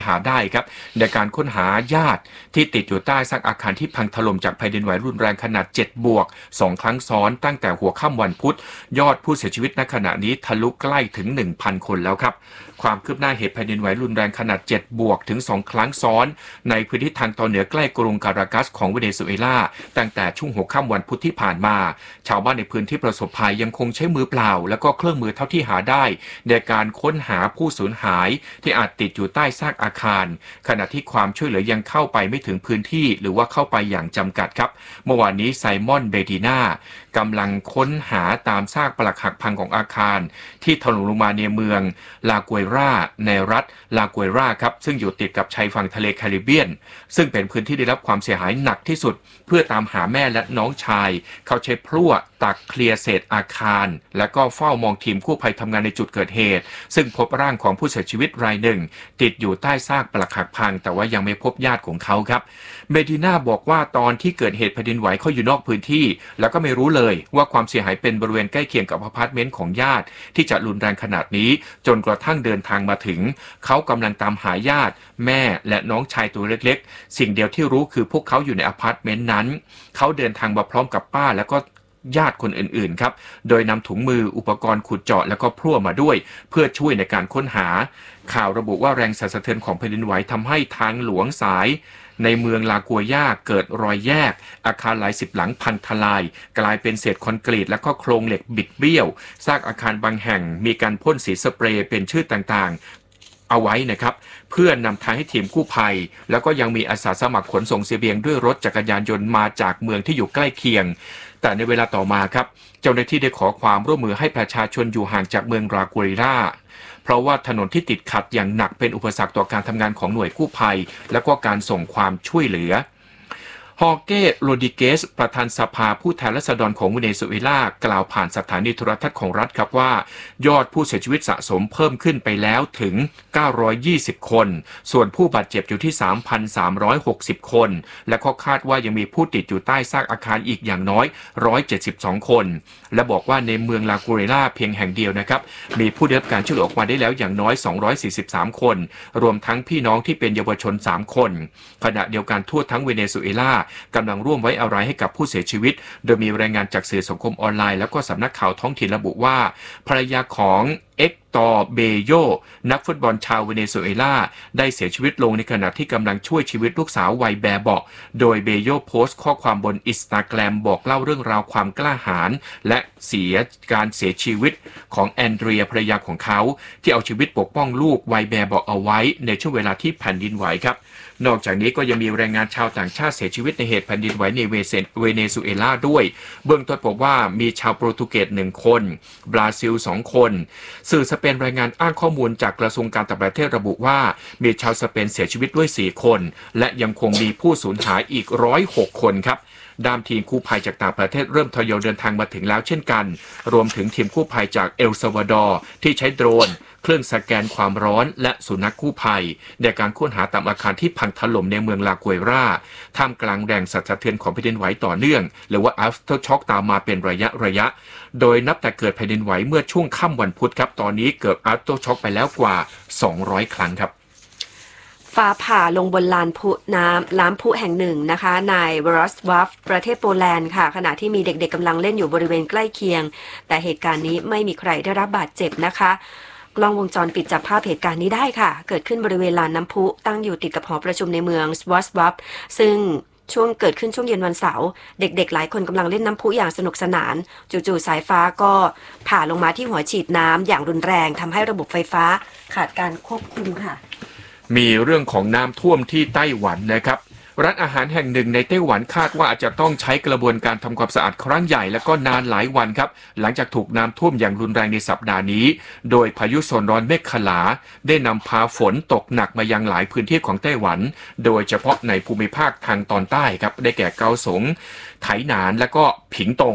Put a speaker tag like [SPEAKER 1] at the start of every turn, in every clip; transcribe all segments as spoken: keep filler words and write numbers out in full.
[SPEAKER 1] หาได้ครับในการค้นหาญาติที่ติดอยู่ใต้ซากอาคารที่พังถล่มจากแผ่นดินไหวรุนแรงขนาดเจ็ดบวกสองครั้งซ้อนตั้งแต่หัวค่ำวันพุธยอดผู้เสียชีวิตณขณะนี้ทะลุใกล้ถึง หนึ่งพัน คนแล้วครับความคืบหน้าเหตุแผ่นดินไหวรุนแรงขนาดเจ็ดบวกถึงสองครั้งซ้อนในพื้นที่ทางตอนเหนือใกล้กรุงการากัสของเวเนซุเอลาตั้งแต่ช่วงหัวค่ำวันพุธที่ผ่านมาชาวบ้านในพื้นที่ประสบภัยยังคงใช้มือเปล่าและก็เครื่องมือเท่าที่หาได้ในการค้นหาผู้สูญหายที่อาจติดอยู่ใต้ซากอาคารขณะที่ความช่วยเหลือยังเข้าไปไม่ถึงพื้นที่หรือว่าเข้าไปอย่างจำกัดครับเมื่อวานนี้ไซมอนเบดีนากำลังค้นหาตามซากปรักหักพังของอาคารที่ถล่มลงมาในเมืองลากัวราในรัฐลากัวราครับซึ่งอยู่ติดกับชายฝั่งทะเลแคริบเบียนซึ่งเป็นพื้นที่ได้รับความเสียหายหนักที่สุดเพื่อตามหาแม่และน้องชายเขาใช้พลั่วตักเคลียร์เศษอาคารและก็เฝ้ามองทีมกู้ภัยทำงานในจุดเกิดเหตุซึ่งพบร่างของผู้เสียชีวิตรายหนึ่งติดอยู่ใต้ซากปรักหักพังแต่ว่ายังไม่พบญาติของเขาครับเมดิน่าบอกว่าตอนที่เกิดเหตุแผ่นดินไหวเขาอยู่นอกพื้นที่แล้วก็ไม่รู้เลยว่าความเสียหายเป็นบริเวณใกล้เคียงกับอพาร์ตเมนต์ของญาติที่จะรุนแรงขนาดนี้จนกระทั่งเดินทางมาถึงเขากำลังตามหาญาติแม่และน้องชายตัวเล็กๆสิ่งเดียวที่รู้คือพวกเขาอยู่ในอพาร์ตเมนต์นั้นเขาเดินทางมาพร้อมกับป้าแล้วก็ญาติคนอื่นๆครับโดยนำถุงมืออุปกรณ์ขุดเจาะแล้วก็พลั่วมาด้วยเพื่อช่วยในการค้นหาข่าวระบุว่าแรงสั่นสะเทือนของแผ่นดินไหวทำให้ทางหลวงสายในเมืองลากัวย่าเกิดรอยแยกอาคารหลายสิบหลังพังทลายกลายเป็นเศษคอนกรีตและก็โครงเหล็กบิดเบี้ยวซากอาคารบางแห่งมีการพ่นสีสเปรย์เป็นชื่อต่างๆเอาไว้นะครับเพื่อนำทางให้ทีมกู้ภัยแล้วก็ยังมีอาสาสมัครขนส่งเสบียงด้วยรถจักรยานยนต์มาจากเมืองที่อยู่ใกล้เคียงแต่ในเวลาต่อมาครับเจ้าหน้าที่ได้ขอความร่วมมือให้ประชาชนอยู่ห่างจากเมืองลากัวราเพราะว่าถนนที่ติดขัดอย่างหนักเป็นอุปสรรคต่อการทำงานของหน่วยกู้ภัยและก็การส่งความช่วยเหลือฮอร์เก้ โรดิเกสประธานสภาผู้แทนราษฎรของเวเนซุเอลากล่าวผ่านสถานีโทรทัศน์ของรัฐครับว่ายอดผู้เสียชีวิตสะสมเพิ่มขึ้นไปแล้วถึงเก้าร้อยยี่สิบคนส่วนผู้บาดเจ็บอยู่ที่ สามพันสามร้อยหกสิบ คนและก็คาดว่ายังมีผู้ติดอยู่ใต้ซากอาคารอีกอย่างน้อยหนึ่งร้อยเจ็ดสิบสองคนและบอกว่าในเมืองลากัวราเพียงแห่งเดียวนะครับมีผู้ได้รับการช่วยเหลือออกมาได้แล้วอย่างน้อยสองร้อยสี่สิบสามคนรวมทั้งพี่น้องที่เป็นเยาวชนสามคนขณะเดียวกันทั่วทั้งเวเนซุเอลากำลังร่วมไว้อาลัยให้กับผู้เสียชีวิตโดยมีรายงานจากสื่อสังคมออนไลน์แล้วก็สำนักข่าวท้องถิ่นระบุว่าภรรยาของเอ็กตอร์เบโยนักฟุตบอลชาวเวเนซุเอลาได้เสียชีวิตลงในขณะที่กำลังช่วยชีวิตลูกสาววัยแบเบาะโดยเบโยโพสต์ข้อความบนอินสตาแกรมบอกเล่าเรื่องราวความกล้าหาญและเสียการเสียชีวิตของแอนเดรียภรรยาของเขาที่เอาชีวิตปกป้องลูกวัยแบเบาะเอาไว้ในช่วงเวลาที่แผ่นดินไหวครับนอกจากนี้ก็ยังมีแรงงานชาวต่างชาติเสียชีวิตในเหตุแผ่นดินไหวในเวเนซุเอลาด้วยเบื้องต้นพบว่ามีชาวโปรตุเกสหนึ่งคนบราซิลสองคนสื่อสเปนรายงานอ้างข้อมูลจากกระทรวงการต่างประเทศระบุว่ามีชาวสเปนเสียชีวิตด้วยสี่คนและยังคงมีผู้สูญหายอีกหนึ่งร้อยหกคนครับด้านทีมกู้ภัยจากต่างประเทศเริ่มทยอยเดินทางมาถึงแล้วเช่นกันรวมถึงทีมกู้ภัยจากเอลซัลวาดอร์ที่ใช้โดรนเครื่องสแกนความร้อนและสุนัขกู้ภัยในการค้นหาตามอาคารที่พังถล่มในเมืองลากัวราท่ามกลางแรงสั่นสะเทือนของแผ่นดินไหวต่อเนื่องหรือว่า after shock ตามมาเป็นระยะระยะโดยนับแต่เกิดแผ่นดินไหวเมื่อช่วงค่ำวันพุธครับตอนนี้เกิด after shock ไปแล้วกว่าสองร้อยครั้งครับ
[SPEAKER 2] ฟ้าผ่าลงบนลานพุน้ำล้ำพุแห่งหนึ่งนะคะในวรอสวาฟประเทศโปแลนด์ค่ะขณะที่มีเด็กๆกำลังเล่นอยู่บริเวณใกล้เคียงแต่เหตุการณ์นี้ไม่มีใครได้รับบาดเจ็บนะคะกล้องวงจรปิดจับภาพเหตุการณ์นี้ได้ค่ะเกิดขึ้นบริเวณลานน้ำพุตั้งอยู่ติดกับหอประชุมในเมืองสวอสวัฟซึ่งช่วงเกิดขึ้นช่วงเย็นวันเสาร์เด็กๆหลายคนกำลังเล่นน้ำพุอย่างสนุกสนานจู่ๆสายฟ้าก็ผ่าลงมาที่หัวฉีดน้ำอย่างรุนแรงทำให้ระบบไฟฟ้าขาดการควบคุมค่ะ
[SPEAKER 1] มีเรื่องของน้ำท่วมที่ไต้หวันนะครับร้านอาหารแห่งหนึ่งในไต้หวันคาดว่าอาจจะต้องใช้กระบวนการทำความสะอาดครั้งใหญ่และก็นานหลายวันครับหลังจากถูกน้ำท่วมอย่างรุนแรงในสัปดาห์นี้โดยพายุโซนร้อนเมฆขลาได้นำพาฝนตกหนักมายังหลายพื้นที่ของไต้หวันโดยเฉพาะในภูมิภาคทางตอนใต้ครับได้แก่เกาสงไถหนานและก็ผิงตง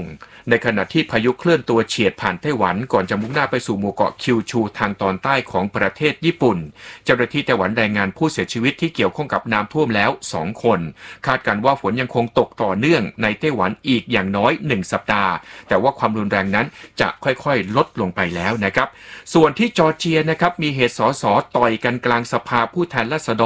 [SPEAKER 1] ในขณะที่พายุเคลื่อนตัวเฉียดผ่านไต้หวันก่อนจะมุ่งหน้าไปสู่หมู่เกาะคิวชูทางตอนใต้ของประเทศญี่ปุ่นเจ้าหน้าที่ไต้หวันรายงานผู้เสียชีวิตที่เกี่ยวข้องกับน้ำท่วมแล้วสองคนคาดการณ์ว่าฝนยังคงตกต่อเนื่องในไต้หวันอีกอย่างน้อยหนึ่งสัปดาห์แต่ว่าความรุนแรงนั้นจะค่อยๆลดลงไปแล้วนะครับส่วนที่จอร์เจียนะครับมีเหตุสสต่อยกันกลางสภาผู้แทนราษฎร